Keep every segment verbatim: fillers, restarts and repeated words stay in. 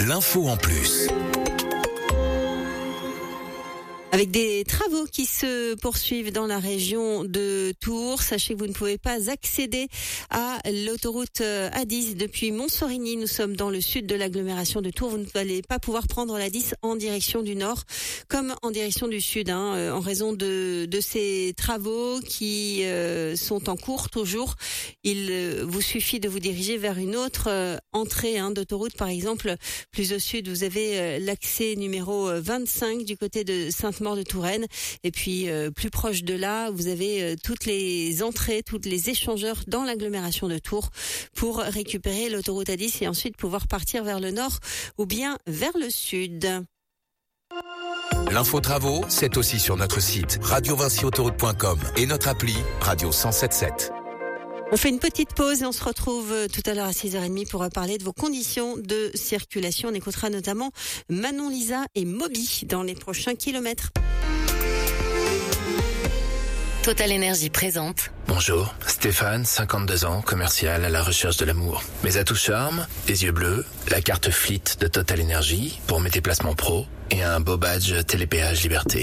l'info en plus. Avec des travaux qui se poursuivent dans la région de Tours, sachez que vous ne pouvez pas accéder à l'autoroute A dix depuis Montsorigny. Nous sommes dans le sud de l'agglomération de Tours. Vous n'allez pas pouvoir prendre la dix en direction du nord comme en direction du sud, hein, en raison de, de ces travaux qui euh, sont en cours toujours. Il euh, vous suffit de vous diriger vers une autre euh, entrée hein, d'autoroute. Par exemple, plus au sud, vous avez euh, l'accès numéro vingt-cinq du côté de Sainte-Maure de Touraine, et puis euh, plus proche de là, vous avez euh, toutes les entrées, toutes les échangeurs dans l'agglomération de Tours pour récupérer l'autoroute A dix et ensuite pouvoir partir vers le nord ou bien vers le sud. L'info travaux, c'est aussi sur notre site radio vinci autoroute point com et notre appli Radio cent soixante-dix-sept. On fait une petite pause et on se retrouve tout à l'heure à six heures trente pour parler de vos conditions de circulation. On écoutera notamment Manon Lisa et Moby dans les prochains kilomètres. Total Énergie présente. Bonjour, Stéphane, cinquante-deux ans, commercial à la recherche de l'amour. Mes atouts charme, les yeux bleus, la carte Fleet de Total Énergie pour mes déplacements pro et un beau badge Télépéage Liberté.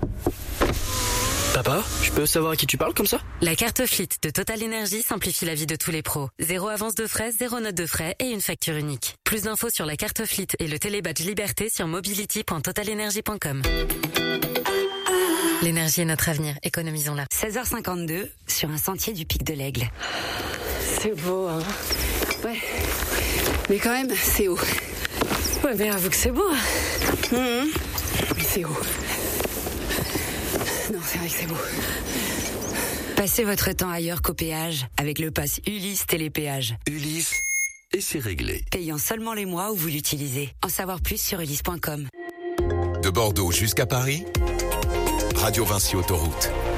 Papa, je peux savoir à qui tu parles comme ça ? La carte Fleet de Total Énergie simplifie la vie de tous les pros. Zéro avance de frais, zéro note de frais et une facture unique. Plus d'infos sur la carte Fleet et le télébadge Liberté sur mobility point total energy point com. L'énergie est notre avenir, économisons-la. seize heures cinquante-deux, sur un sentier du Pic de l'Aigle. C'est beau, hein. Ouais. Mais quand même, c'est haut. Ouais, mais avoue que c'est beau. Mmh. Mais c'est haut. Non, c'est vrai que c'est beau. Passez votre temps ailleurs qu'au péage avec le pass Ulysse Télépéage. Ulysse, et c'est réglé. Payant seulement les mois où vous l'utilisez. En savoir plus sur ulysse point com. De Bordeaux jusqu'à Paris, Radio Vinci Autoroute.